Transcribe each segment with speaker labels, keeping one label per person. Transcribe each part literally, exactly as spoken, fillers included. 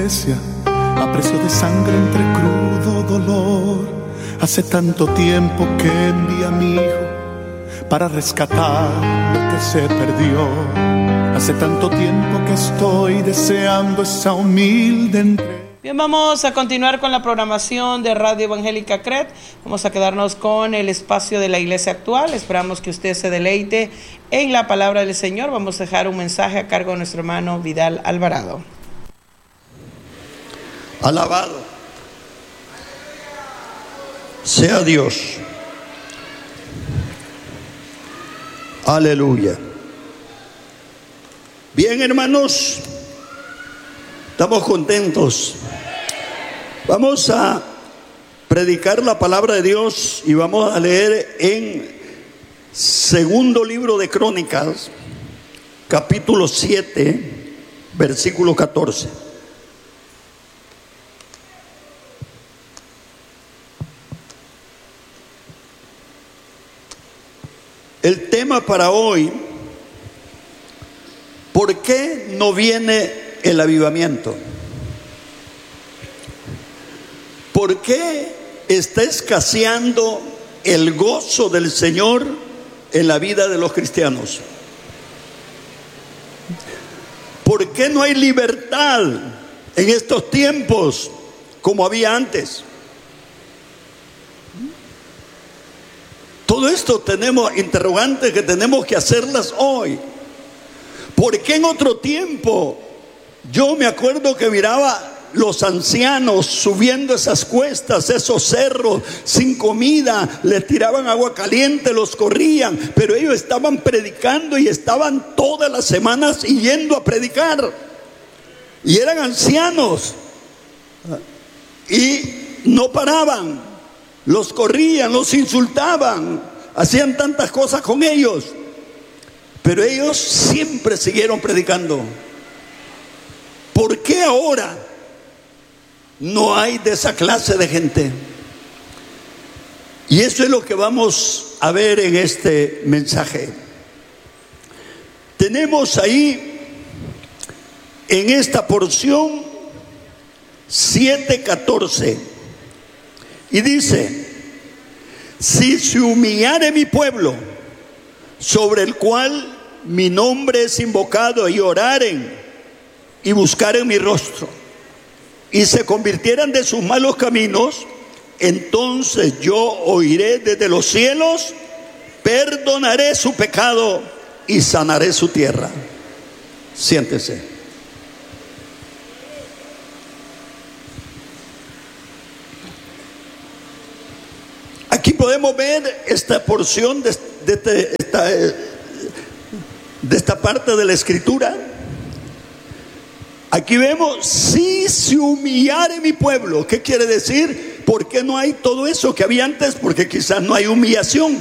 Speaker 1: A precio de sangre entre crudo dolor. Hace tanto tiempo que envía a mi hijo para rescatar lo que se perdió. Hace tanto tiempo que estoy deseando esa humilde entrega.
Speaker 2: Bien, vamos a continuar con la programación de Radio Evangélica C R E T. Vamos a quedarnos con el espacio de la iglesia actual. Esperamos que usted se deleite en la palabra del Señor. Vamos a dejar un mensaje a cargo de nuestro hermano Vidal Alvarado.
Speaker 3: Alabado sea Dios. Aleluya. Bien, hermanos, estamos contentos. Vamos a predicar la palabra de Dios y vamos a leer en segundo libro de Crónicas, capítulo siete, versículo catorce. El tema para hoy: ¿por qué no viene el avivamiento? ¿Por qué está escaseando el gozo del Señor en la vida de los cristianos? ¿Por qué no hay libertad en estos tiempos como había antes? Todo esto tenemos interrogantes que tenemos que hacerlas hoy. ¿Por qué en otro tiempo yo me acuerdo que miraba los ancianos subiendo esas cuestas, esos cerros, sin comida, les tiraban agua caliente, los corrían, pero ellos estaban predicando y estaban todas las semanas yendo a predicar, y eran ancianos y no paraban, los corrían, los insultaban, hacían tantas cosas con ellos, pero ellos siempre siguieron predicando. ¿Por qué ahora no hay de esa clase de gente? Y eso es lo que vamos a ver en este mensaje. Tenemos ahí en esta porción siete catorce y dice: si se humillare mi pueblo, sobre el cual mi nombre es invocado, y oraren y buscaren mi rostro, y se convirtieran de sus malos caminos, entonces yo oiré desde los cielos, perdonaré su pecado y sanaré su tierra. Siéntese. Aquí podemos ver esta porción de, de, de, esta, de esta parte de la escritura. Aquí vemos: si se humillare mi pueblo. ¿Qué quiere decir? ¿Por qué no hay todo eso que había antes? Porque quizás no hay humillación.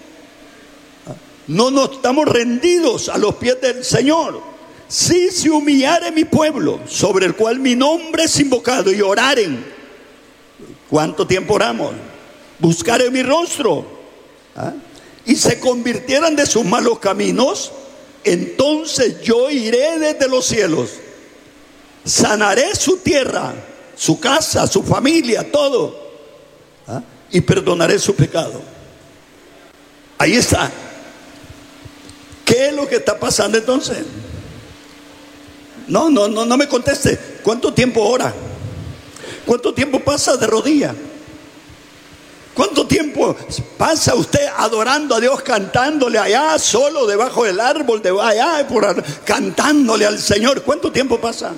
Speaker 3: No nos estamos rendidos a los pies del Señor. Si se humillare mi pueblo, sobre el cual mi nombre es invocado, y oraren. ¿Cuánto tiempo oramos? Buscaren mi rostro, ¿ah? Y se convirtieran de sus malos caminos, entonces yo iré desde los cielos, sanaré su tierra, su casa, su familia, todo, ¿ah? Y perdonaré su pecado. Ahí está. ¿Qué es lo que está pasando entonces? No, no, no, no me conteste. ¿Cuánto tiempo ora? ¿Cuánto tiempo pasa de rodillas? ¿Cuánto tiempo pasa usted adorando a Dios, cantándole allá, solo debajo del árbol, de allá, por, cantándole al Señor? ¿Cuánto tiempo pasa?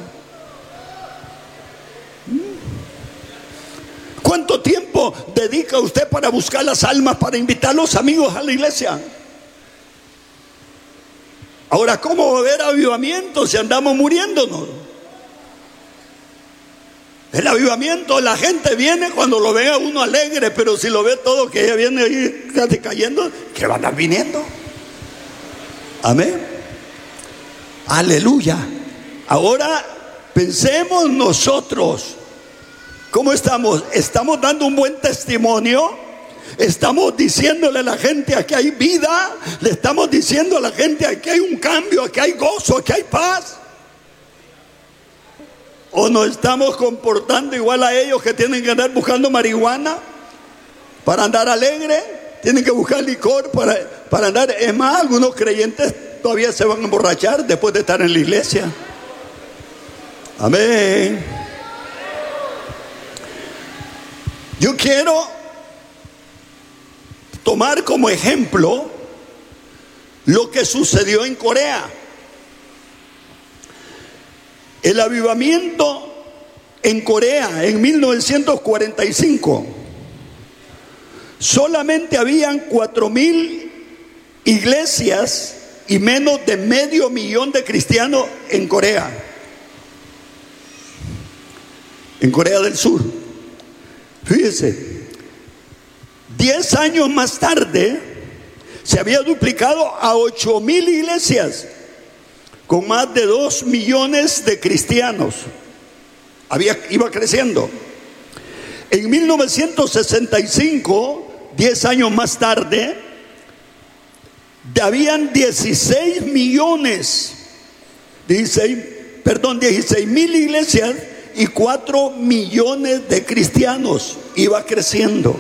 Speaker 3: ¿Cuánto tiempo dedica usted para buscar las almas, para invitar a los amigos a la iglesia? Ahora, ¿cómo va a haber avivamiento si andamos muriéndonos? El avivamiento, la gente viene cuando lo ve a uno alegre, pero si lo ve todo que ella viene ahí casi cayendo, ¿qué van a estar viniendo? Amén. Aleluya. Ahora pensemos nosotros, ¿cómo estamos? ¿Estamos dando un buen testimonio? ¿Estamos diciéndole a la gente aquí hay vida? ¿Le estamos diciendo a la gente aquí hay un cambio, aquí hay gozo, aquí hay paz? ¿O nos estamos comportando igual a ellos que tienen que andar buscando marihuana para andar alegre? Tienen que buscar licor para, para andar. Es más, algunos creyentes todavía se van a emborrachar después de estar en la iglesia. Amén. Yo quiero tomar como ejemplo lo que sucedió en Corea. El avivamiento en Corea en mil novecientos cuarenta y cinco, solamente habían cuatro mil iglesias y menos de medio millón de cristianos en Corea, en Corea del Sur. Fíjese, diez años más tarde se había duplicado a ocho mil iglesias con más de dos millones de cristianos. Había, iba creciendo. En mil novecientos sesenta y cinco, diez años más tarde, habían dieciséis millones, dieciséis, perdón, dieciséis mil iglesias y cuatro millones de cristianos. Iba creciendo.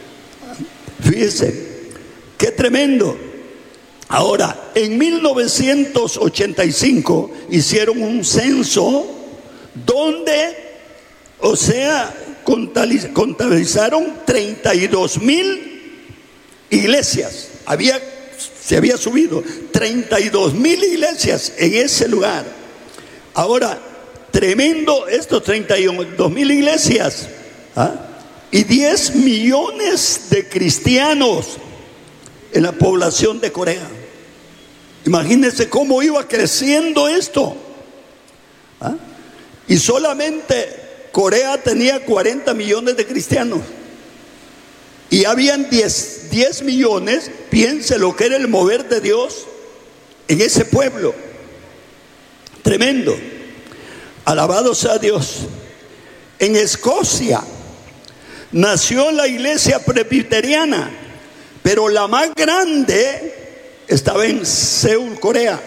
Speaker 3: Fíjese, qué tremendo. Ahora, en mil novecientos ochenta y cinco hicieron un censo donde, o sea, contabilizaron treinta y dos mil iglesias. Había, se había subido treinta y dos mil iglesias en ese lugar. Ahora, tremendo estos treinta y dos mil iglesias, ¿ah? Y diez millones de cristianos en la población de Corea. Imagínense cómo iba creciendo esto. ¿Ah? Y solamente Corea tenía cuarenta millones de cristianos. Y habían diez, diez millones. Piense lo que era el mover de Dios en ese pueblo. Tremendo. Alabado sea Dios. En Escocia nació la iglesia presbiteriana, pero la más grande estaba en Seúl, Corea.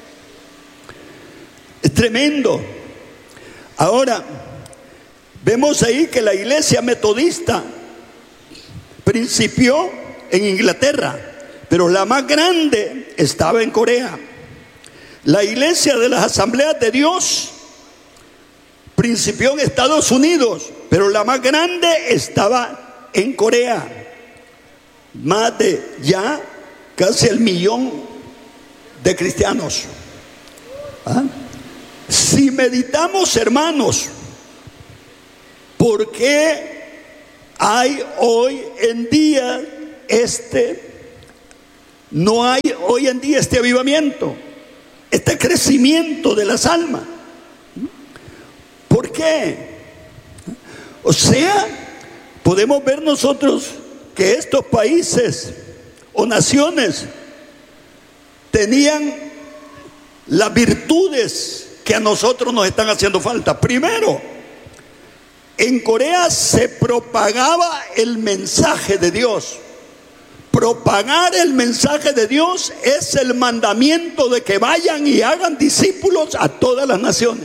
Speaker 3: Es tremendo. Ahora, vemos ahí que la iglesia metodista principió en Inglaterra, pero la más grande estaba en Corea. La iglesia de las Asambleas de Dios principió en Estados Unidos, pero la más grande estaba en Corea. Más de ya casi el millón de cristianos. ¿Ah? Si meditamos, hermanos, ¿por qué hay hoy en día este, no hay hoy en día este avivamiento, este crecimiento de las almas? ¿Por qué? O sea, podemos ver nosotros que estos países o naciones tenían las virtudes que a nosotros nos están haciendo falta. Primero, en Corea se propagaba el mensaje de Dios. Propagar el mensaje de Dios es el mandamiento de que vayan y hagan discípulos a todas las naciones.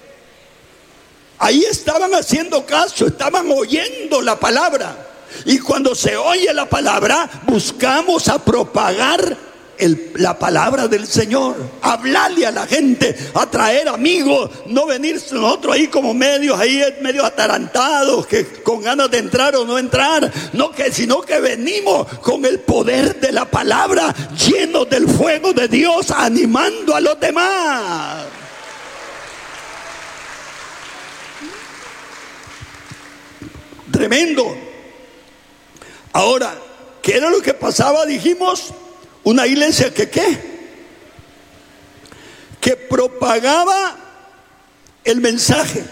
Speaker 3: Ahí estaban haciendo caso, estaban oyendo la palabra. Y cuando se oye la palabra, buscamos a propagar el, la palabra del Señor. Hablarle a la gente, atraer amigos, no venir nosotros ahí como medios, ahí medios atarantados, que con ganas de entrar o no entrar. No, que, sino que venimos con el poder de la palabra, llenos del fuego de Dios, animando a los demás. Tremendo. Ahora, ¿qué era lo que pasaba? Dijimos, una iglesia que ¿qué? Que propagaba el mensaje.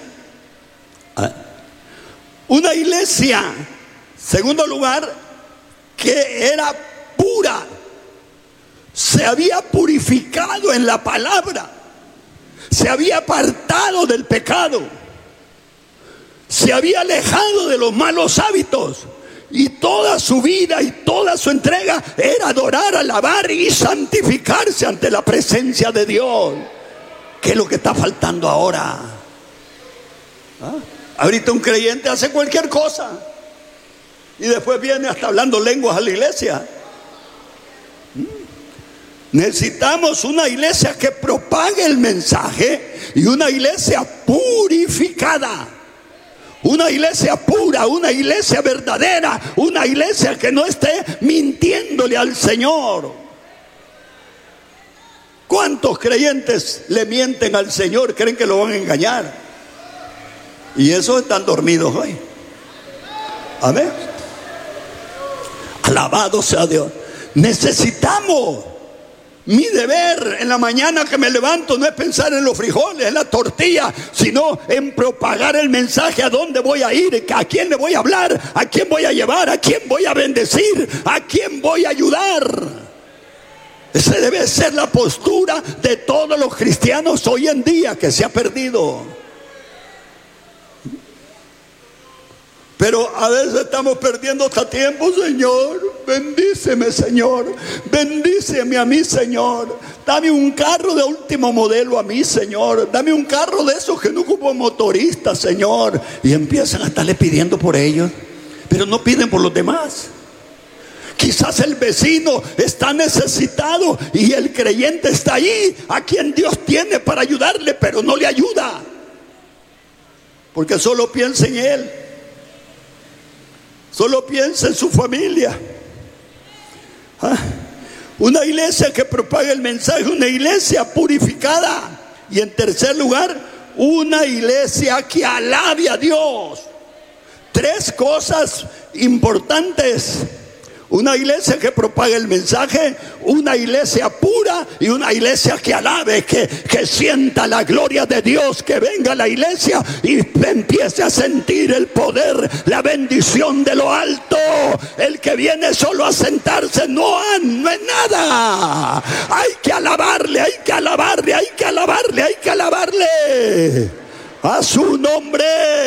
Speaker 3: Una iglesia, segundo lugar, que era pura. Se había purificado en la palabra. Se había apartado del pecado. Se había alejado de los malos hábitos. Y toda su vida y toda su entrega era adorar, alabar y santificarse ante la presencia de Dios. ¿Qué es lo que está faltando ahora? ¿Ah? Ahorita un creyente hace cualquier cosa y después viene hasta hablando lenguas a la iglesia. Necesitamos una iglesia que propague el mensaje y una iglesia purificada. Una iglesia pura, una iglesia verdadera, una iglesia que no esté mintiéndole al Señor. ¿Cuántos creyentes le mienten al Señor? Creen que lo van a engañar. Y esos están dormidos hoy. Amén. Alabado sea Dios. Necesitamos. Mi deber en la mañana que me levanto no es pensar en los frijoles, en la tortilla, sino en propagar el mensaje. A dónde voy a ir, a quién le voy a hablar, a quién voy a llevar, a quién voy a bendecir, a quién voy a ayudar. Esa debe ser la postura de todos los cristianos hoy en día, que se ha perdido. Pero a veces estamos perdiendo hasta tiempo. Señor, bendíceme, Señor, bendíceme a mí, Señor. Dame un carro de último modelo a mí, Señor. Dame un carro de esos que no ocupo motorista, Señor. Y empiezan a estarle pidiendo por ellos, pero no piden por los demás. Quizás el vecino está necesitado y el creyente está ahí, a quien Dios tiene para ayudarle, pero no le ayuda, porque solo piensa en él. Solo piensa en su familia. ¿Ah? Una iglesia que propaga el mensaje, una iglesia purificada. Y en tercer lugar, una iglesia que alabe a Dios. Tres cosas importantes. Una iglesia que propaga el mensaje, una iglesia pura y una iglesia que alabe, que, que sienta la gloria de Dios, que venga a la iglesia y empiece a sentir el poder, la bendición de lo alto. El que viene solo a sentarse no, no es nada. Hay que alabarle, hay que alabarle, hay que alabarle, hay que alabarle a su nombre.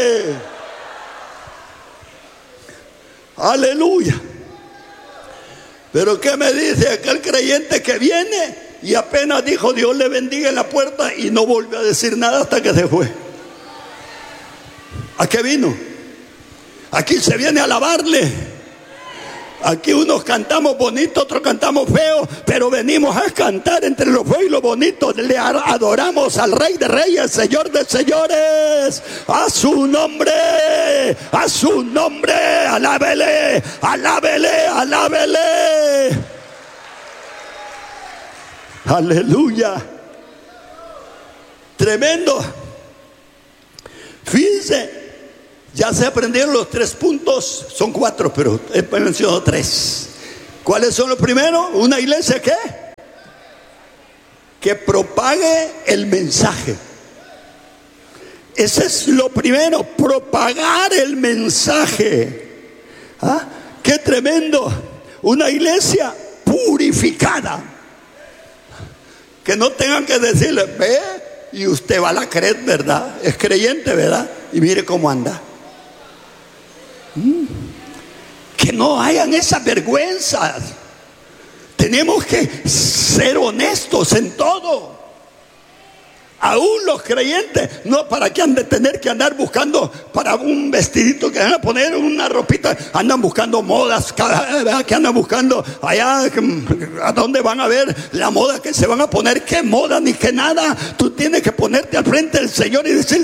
Speaker 3: Aleluya. Pero ¿qué me dice aquel creyente que viene y apenas dijo Dios le bendiga en la puerta y no volvió a decir nada hasta que se fue? ¿A qué vino? Aquí se viene a alabarle. Aquí unos cantamos bonito, otros cantamos feo, pero venimos a cantar entre lo feo y lo bonito. Le adoramos al Rey de Reyes, Señor de Señores. A su nombre, a su nombre, alábele, alábele, alábele. Aleluya. Tremendo. Fíjense. Ya se aprendieron los tres puntos, son cuatro, pero he mencionado tres. ¿Cuáles son los primeros? Una iglesia ¿qué? Que propague el mensaje. Ese es lo primero, propagar el mensaje. ¿Ah? ¡Qué tremendo! Una iglesia purificada. Que no tengan que decirle, ve, y usted va a la creer, ¿verdad? Es creyente, ¿verdad? Y mire cómo anda. Que no hayan esas vergüenzas. Tenemos que ser honestos en todo. Aún los creyentes, no para que han de tener que andar buscando para un vestidito que van a poner, una ropita, andan buscando modas, cada, que andan buscando allá, a dónde van a ver la moda que se van a poner, qué moda ni qué nada. Tú tienes que ponerte al frente del Señor y decir,